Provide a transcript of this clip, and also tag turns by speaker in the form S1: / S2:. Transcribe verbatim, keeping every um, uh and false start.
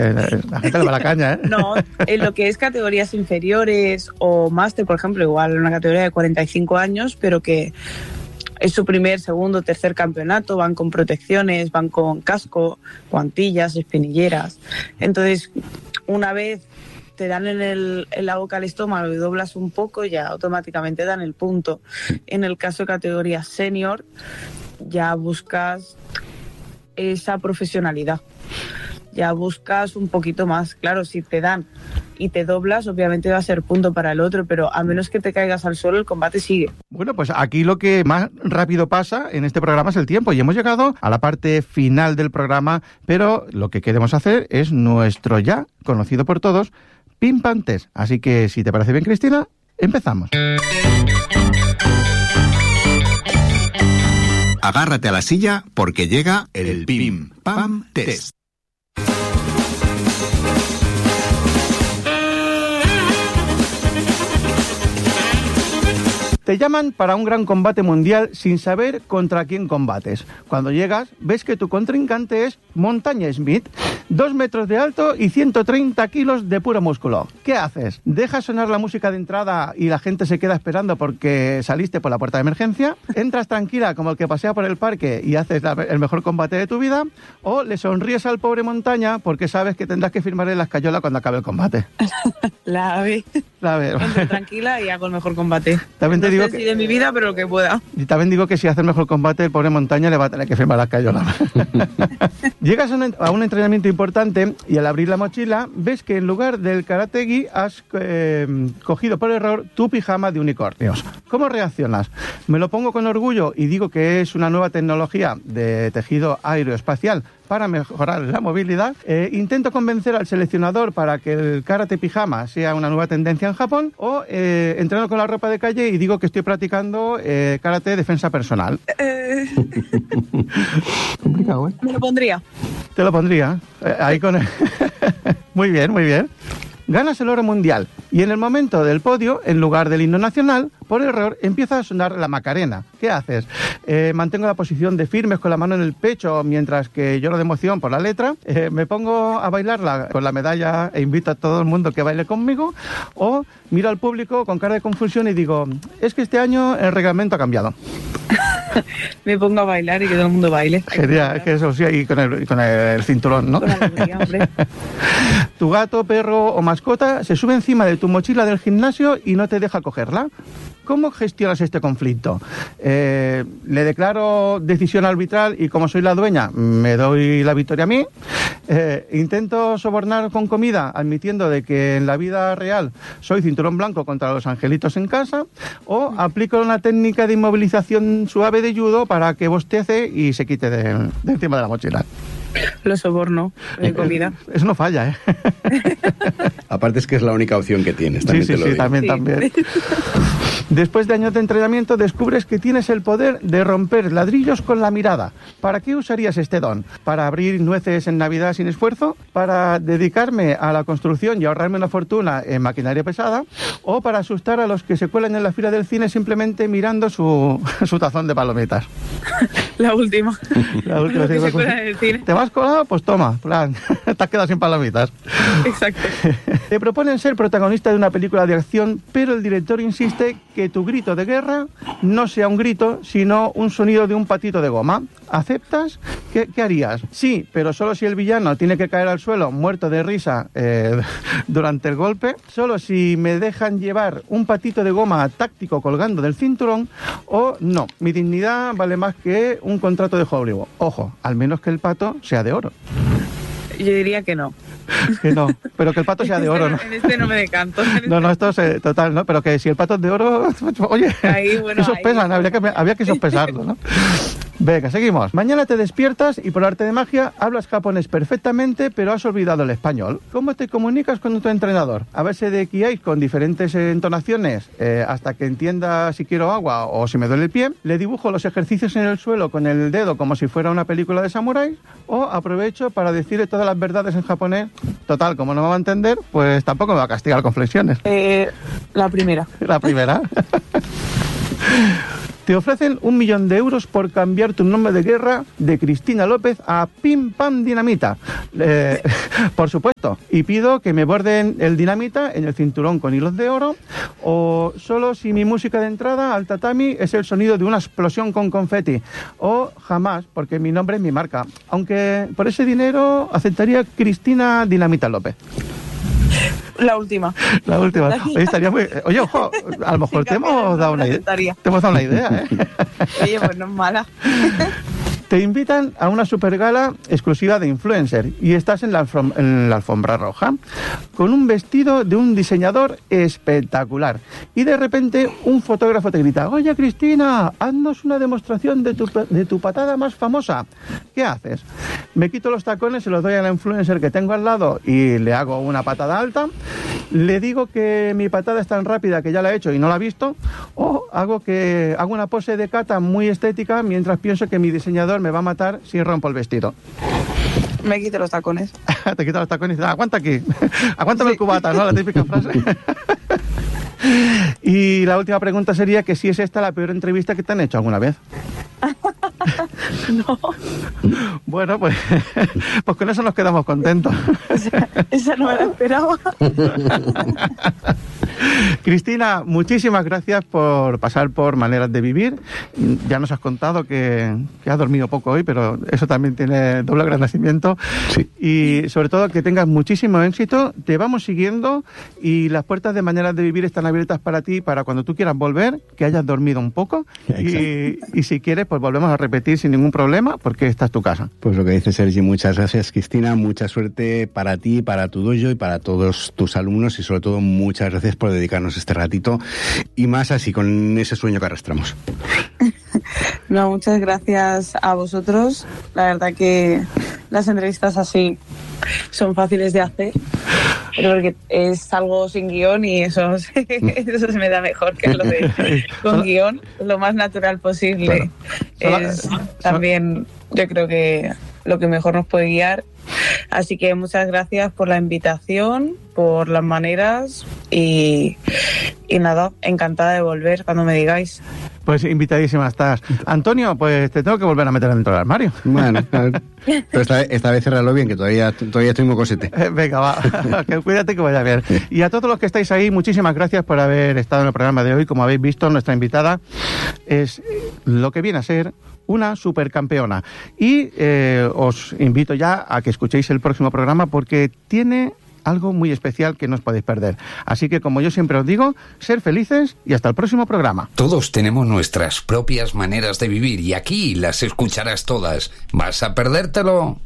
S1: La gente le va la caña, ¿eh?
S2: No, en lo que es categorías inferiores o máster, por ejemplo, igual una categoría de cuarenta y cinco años, pero que es su primer, segundo, tercer campeonato, van con protecciones, van con casco, guantillas, espinilleras. Entonces, una vez te dan en, el, en la boca el estómago y doblas un poco, ya automáticamente dan el punto. En el caso de categoría senior, ya buscas esa profesionalidad. Ya buscas un poquito más. Claro, si te dan y te doblas, obviamente va a ser punto para el otro, pero a menos que te caigas al suelo, el combate sigue.
S1: Bueno, pues aquí lo que más rápido pasa en este programa es el tiempo y hemos llegado a la parte final del programa, pero lo que queremos hacer es nuestro ya conocido por todos Pim Pam Test. Así que, si te parece bien, Cristina, empezamos.
S3: Agárrate a la silla porque llega el Pim Pam Test.
S1: Te llaman para un gran combate mundial sin saber contra quién combates. Cuando llegas, ves que tu contrincante es Montaña Smith, dos metros de alto y ciento treinta kilos de puro músculo. ¿Qué haces? ¿Dejas sonar la música de entrada y la gente se queda esperando porque saliste por la puerta de emergencia? ¿Entras tranquila como el que pasea por el parque y haces la, el mejor combate de tu vida? ¿O le sonríes al pobre Montaña porque sabes que tendrás que firmarle la escayola cuando acabe el combate?
S2: La ave.
S1: La ave.
S2: Entro tranquila y hago el mejor combate.
S1: También te
S2: no
S1: digo
S2: sé
S1: que...
S2: si de mi vida, pero lo que pueda.
S1: Y también digo que si hace el mejor combate, el pobre Montaña le va a tener que firmar la escayola. Llegas a un, a un entrenamiento importante y al abrir la mochila ves que en lugar del karategi has eh, cogido por error tu pijama de unicornios. ¿Cómo reaccionas? ¿Me lo pongo con orgullo y digo que es una nueva tecnología de tejido aeroespacial para mejorar la movilidad? Eh, ¿Intento convencer al seleccionador para que el karate pijama sea una nueva tendencia en Japón? ¿O eh, entreno con la ropa de calle y digo que estoy practicando eh, karate de defensa personal?
S2: Eh...
S1: Complicado, ¿eh?
S2: Me lo pondría.
S1: Te lo pondría. Eh, ahí con el... Muy bien, muy bien. Ganas el oro mundial y en el momento del podio, en lugar del himno nacional, por error empieza a sonar la Macarena. ¿Qué haces? Eh, mantengo la posición de firmes con la mano en el pecho mientras que lloro de emoción por la letra. Eh, me pongo a bailarla con la medalla e invito a todo el mundo que baile conmigo. O miro al público con cara de confusión y digo, es que este año el reglamento ha cambiado.
S2: Me pongo a bailar y que todo el mundo baile.
S1: Genial, es que eso sí, y con el, con el cinturón, ¿no?
S2: Con la alegría, hombre.
S1: Tu gato, perro o mascota se sube encima de tu mochila del gimnasio y no te deja cogerla. ¿Cómo gestionas este conflicto? Eh, ¿Le declaro decisión arbitral y como soy la dueña, me doy la victoria a mí? Eh, ¿Intento sobornar con comida admitiendo de que en la vida real soy cinturón blanco contra los angelitos en casa? ¿O aplico una técnica de inmovilización suave de judo para que bostece y se quite de, de encima de la mochila?
S2: Lo soborno de comida.
S1: Eso no falla, ¿eh?
S4: Aparte es que es la única opción que tienes, también
S1: sí,
S4: te
S1: sí,
S4: lo
S1: sí,
S4: digo.
S1: también,
S2: Sí.
S1: también. Después de años de entrenamiento descubres que tienes el poder de romper ladrillos con la mirada. ¿Para qué usarías este don? ¿Para abrir nueces en Navidad sin esfuerzo? ¿Para dedicarme a la construcción y ahorrarme una fortuna en maquinaria pesada? ¿O para asustar a los que se cuelan en la fila del cine simplemente mirando su, su tazón de palomitas?
S2: La última.
S1: La última,
S2: Lo que
S1: sí,
S2: se cuela en el cine.
S1: ¿Te vas colado? Pues toma, plan, te has quedado sin palomitas.
S2: Exacto.
S1: Te proponen ser protagonista de una película de acción, pero el director insiste que tu grito de guerra no sea un grito, sino un sonido de un patito de goma. ¿Aceptas? ¿Qué, qué harías? Sí, pero solo si el villano tiene que caer al suelo muerto de risa eh, durante el golpe, solo si me dejan llevar un patito de goma táctico colgando del cinturón, o no, mi dignidad vale más que un contrato de Hollywood. Ojo, al menos que el pato sea de oro.
S2: Yo diría que no.
S1: Que no, pero que el pato sea de oro, ¿no?
S2: En este no me decanto.
S1: No, no, esto es total, ¿no? Pero que si el pato es de oro, oye,
S2: Ahí, bueno,
S1: que sospesan,
S2: ahí.
S1: habría que, habría que sospesarlo, ¿no? Venga, seguimos. Mañana te despiertas y por arte de magia hablas japonés perfectamente, pero has olvidado el español. ¿Cómo te comunicas con tu entrenador? A base de kiai con diferentes entonaciones eh, hasta que entienda si quiero agua o si me duele el pie. Le dibujo los ejercicios en el suelo con el dedo como si fuera una película de samuráis. O aprovecho para decirle todas las verdades en japonés. Total, como no me va a entender, pues tampoco me va a castigar con flexiones.
S2: Eh, la primera.
S1: La primera. Te ofrecen un millón de euros por cambiar tu nombre de guerra de Cristina López a Pim Pam Dinamita. Eh, por supuesto. Y pido que me borden el dinamita en el cinturón con hilos de oro, o solo si mi música de entrada al tatami es el sonido de una explosión con confeti, o jamás, porque mi nombre es mi marca. Aunque por ese dinero aceptaría Cristina Dinamita López.
S2: La última.
S1: La última. Oye, estaría muy... Oye, ojo, a lo mejor te hemos dado una idea. Te hemos dado una idea, ¿eh?
S2: Oye, pues no es mala.
S1: Te invitan a una supergala exclusiva de influencer y estás en la, en la alfombra roja con un vestido de un diseñador espectacular. Y de repente un fotógrafo te grita: oye, Cristina, haznos una demostración de tu, de tu patada más famosa. ¿Qué haces? Me quito los tacones, se los doy a la influencer que tengo al lado y le hago una patada alta. Le digo que mi patada es tan rápida que ya la he hecho y no la ha visto. O hago, que, hago una pose de kata muy estética mientras pienso que mi diseñador me va a matar si rompo el vestido.
S2: Me quito los tacones.
S1: Te quito los tacones y dices: aguanta aquí, aguántame sí. El cubata, ¿no? La típica frase. Y la última pregunta sería que si es esta la peor entrevista que te han hecho alguna vez.
S2: No.
S1: Bueno, pues, pues con eso nos quedamos contentos.
S2: Esa, esa no me la esperaba.
S1: Cristina, muchísimas gracias por pasar por Maneras de Vivir. Ya nos has contado que, que has dormido poco hoy, pero eso también tiene doble agradecimiento.
S4: Sí.
S1: Y sobre todo que tengas muchísimo éxito. Te vamos siguiendo y las puertas de Maneras de Vivir están abiertas para ti, para cuando tú quieras volver, que hayas dormido un poco. Y, y si quieres, pues volvemos a repetir sin ningún problema, porque esta es tu casa.
S4: Pues lo que dice Sergi, muchas gracias, Cristina. Mucha suerte para ti, para tu dojo y para todos tus alumnos, y sobre todo muchas gracias por dedicarnos este ratito y más así con ese sueño que arrastramos.
S2: No, muchas gracias a vosotros. La verdad que las entrevistas así son fáciles de hacer, pero porque es algo sin guión y eso, eso se me da mejor que lo de con guión, lo más natural posible. Bueno, es solo, también yo creo que lo que mejor nos puede guiar. Así que muchas gracias por la invitación, por las maneras y, y nada, encantada de volver cuando me digáis.
S1: Pues invitadísima estás. Antonio, pues te tengo que volver a meter dentro del armario.
S4: Bueno, pero esta, esta vez cerrarlo bien, que todavía, todavía estoy muy cosete.
S1: Eh, venga, va, que cuídate que vaya bien. Y a todos los que estáis ahí, muchísimas gracias por haber estado en el programa de hoy. Como habéis visto, nuestra invitada es lo que viene a ser una supercampeona. Y eh, os invito ya a que escuchéis el próximo programa porque tiene algo muy especial que no os podéis perder. Así que, como yo siempre os digo, ser felices y hasta el próximo programa.
S5: Todos tenemos nuestras propias maneras de vivir y aquí las escucharás todas. ¿Vas a perdértelo?